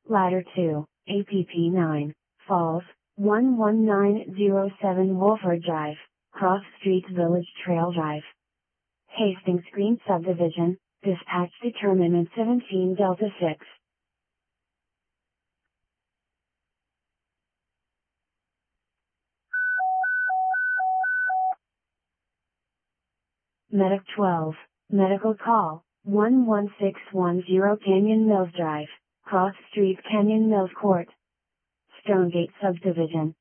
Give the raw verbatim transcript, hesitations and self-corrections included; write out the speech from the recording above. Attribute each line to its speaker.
Speaker 1: Ladder two, A P P nine, Falls, one one nine zero seven Wolford Drive, Cross Street Village Trail Drive. Hastings Green Subdivision, dispatch determinant seventeen Delta six. Medic twelve, medical call, one one six one zero Canyon Mills Drive, Cross Street Canyon Mills Court. Stonegate Subdivision,